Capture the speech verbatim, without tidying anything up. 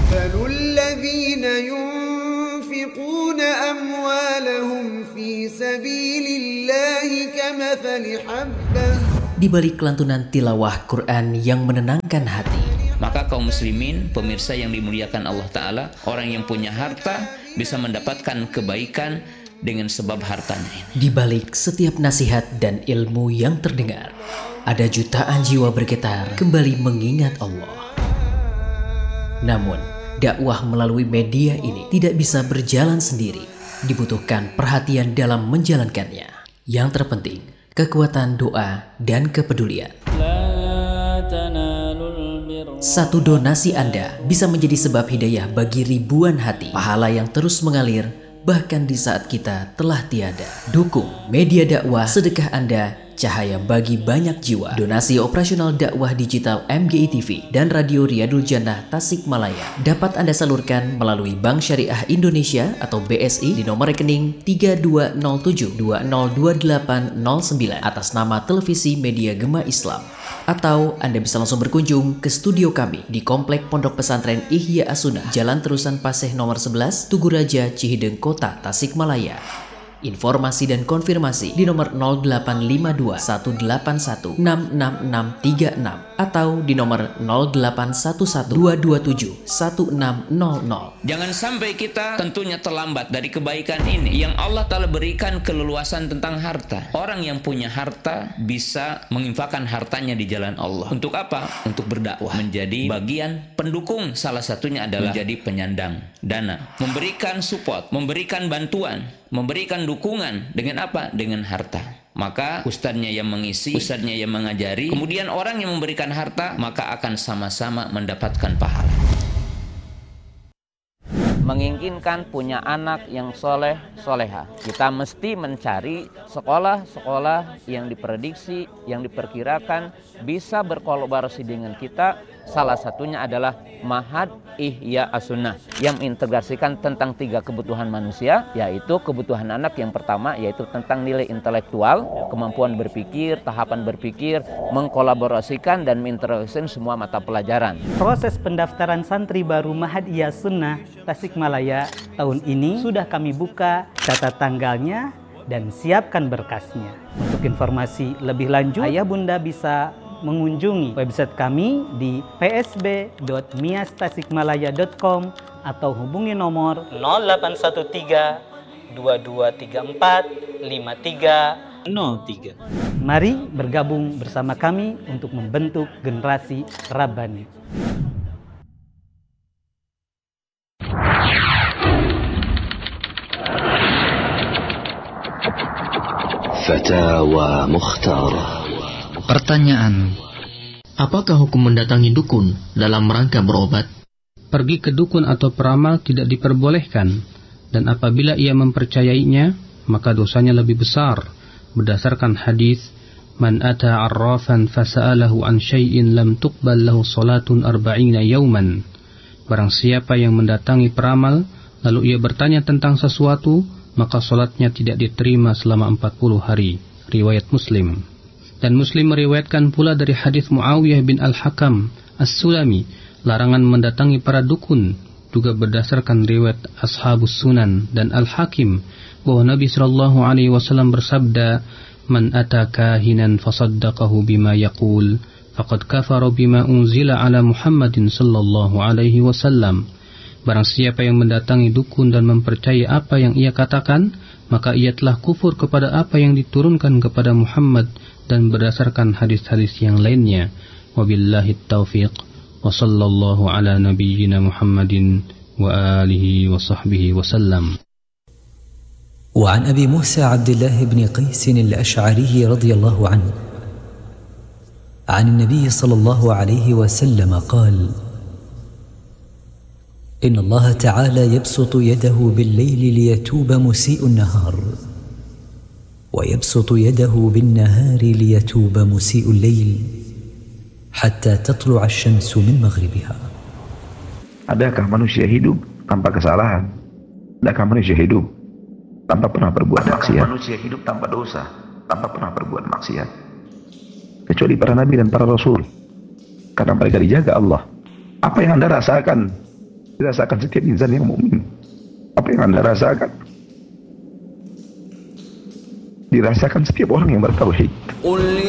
مثل الذين ينفقون أموالهم في سبيل الله كمثل حبة. Di balik lantunan tilawah Quran yang menenangkan hati, maka kaum muslimin, pemirsa yang dimuliakan Allah Ta'ala, orang yang punya harta bisa mendapatkan kebaikan dengan sebab hartanya. Di balik setiap nasihat dan ilmu yang terdengar, ada jutaan jiwa bergetar kembali mengingat Allah. Namun, dakwah melalui media ini tidak bisa berjalan sendiri. Dibutuhkan perhatian dalam menjalankannya. Yang terpenting, kekuatan doa dan kepedulian. Satu donasi Anda bisa menjadi sebab hidayah bagi ribuan hati. Pahala yang terus mengalir bahkan di saat kita telah tiada. Dukung media dakwah, sedekah Anda cahaya bagi banyak jiwa. Donasi operasional dakwah digital M G I T V dan Radio Riyadul Jannah Tasikmalaya dapat Anda salurkan melalui Bank Syariah Indonesia atau B S I di nomor rekening tiga dua nol tujuh dua nol dua delapan nol sembilan atas nama Televisi Media Gema Islam. Atau Anda bisa langsung berkunjung ke studio kami di Komplek Pondok Pesantren Ihya As-Sunnah, Jalan Terusan Paseh nomor sebelas, Tugu Raja, Cihideng Kota, Tasikmalaya. Informasi dan konfirmasi di nomor nol delapan lima dua satu delapan satu enam enam enam tiga enam atau di nomor nol delapan satu satu dua dua tujuh satu enam nol nol. Jangan sampai kita tentunya terlambat dari kebaikan ini yang Allah Ta'ala berikan keleluasan tentang harta. Orang yang punya harta bisa menginfakkan hartanya di jalan Allah. Untuk apa? Untuk berdakwah, menjadi bagian pendukung. Salah satunya adalah menjadi penyandang dana, memberikan support, memberikan bantuan, memberikan dukungan dengan apa? Dengan harta. Maka ustadznya yang mengisi, ustadznya yang mengajari, kemudian orang yang memberikan harta, maka akan sama-sama mendapatkan pahala. Menginginkan punya anak yang soleh, soleha, kita mesti mencari sekolah-sekolah yang diprediksi, yang diperkirakan bisa berkolaborasi dengan kita. Salah satunya adalah Ma'had Ihya As-Sunnah yang mengintegrasikan tentang tiga kebutuhan manusia, yaitu kebutuhan anak yang pertama yaitu tentang nilai intelektual, kemampuan berpikir, tahapan berpikir, mengkolaborasikan dan mengintegrasikan semua mata pelajaran. Proses pendaftaran santri baru Ma'had Ihya As-Sunnah Tasikmalaya tahun ini sudah kami buka, catat tanggalnya dan siapkan berkasnya. Untuk informasi lebih lanjut, ayah bunda bisa mengunjungi website kami di p s b dot mias tasikmalaya dot com atau hubungi nomor nol delapan satu tiga dua dua tiga empat lima tiga nol tiga. Mari bergabung bersama kami untuk membentuk generasi Rabbani. Fatawa Mukhtarah. Pertanyaan: apakah hukum mendatangi dukun dalam rangka berobat? Pergi ke dukun atau peramal tidak diperbolehkan, dan apabila ia mempercayainya, maka dosanya lebih besar. Berdasarkan hadis, man ata arrafan fasa'alahu an syai'in lam tuqbal lahu salatun arba'ina yauman. Barang siapa yang mendatangi peramal, lalu ia bertanya tentang sesuatu, maka salatnya tidak diterima selama empat puluh hari. Riwayat Muslim. Dan Muslim meriwayatkan pula dari hadis Muawiyah bin Al-Hakam As-Sulami, larangan mendatangi para dukun, juga berdasarkan riwayat Ashabus Sunan dan Al-Hakim, bahwa Nabi sallallahu alaihi wasallam bersabda, man ata kahinan fasaddaqahu bima yaqul faqad kafara bima unzila ala Muhammadin sallallahu alaihi wasallam. Barang siapa yang mendatangi dukun dan mempercayai apa yang ia katakan, maka ia telah kufur kepada apa yang diturunkan kepada Muhammad dan berdasarkan hadis-hadis yang lainnya. Wabillahi taufiq wa sallallahu ala nabiyyina Muhammadin wa alihi wa sahbihi wa sallam. وعن أبي موسى عبد الله بن قيس الأشعري رضي الله عنه عن النبي صلى الله عليه وسلم قال: إن الله تعالى يبسط يده بالليل ليتوب مسيء النهار ويبسط يده بالنهار ليتوب مسيء الليل حتى تطلع الشمس من مغربها. Adakah manusia hidup tanpa kesalahan? Adakah manusia hidup tanpa pernah berbuat maksiat? Adakah manusia hidup tanpa dosa, tanpa pernah berbuat maksiat? Kecuali para nabi dan para rasul, karena mereka dijaga Allah. Apa yang Anda rasakan Dirasakan setiap insan yang mukmin. Apa yang Anda rasakan dirasakan setiap orang yang bertauhid.